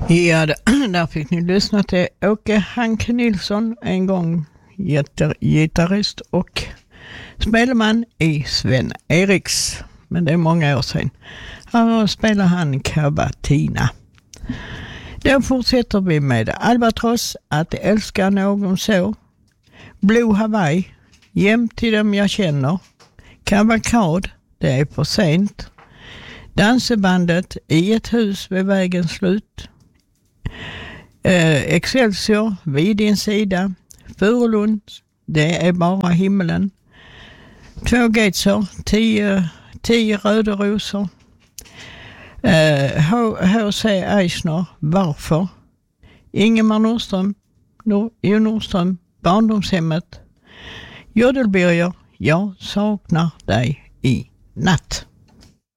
Ja, där fick ni lyssna till Åke Hanke Nilsson, en gång gitarrist och spelman i Sven Eriks. Men det är många år sedan. Här spelar han Cavatina. Då fortsätter vi med Albatross, Att älska någon så. Blue Hawaii, Jämt till dem jag känner. Kavalkad, Det är för sent. Dansebandet, I ett hus vid vägens slut. Excelsior, Vid din sida. Furulund, Det är bara himlen. Två Gatesar, 10 röda rosor. H.C. Eisner, Varför. Ingemar Nordström, Nordström, Barndomshemmet. Jodelbyrger, Jag saknar dig i natt.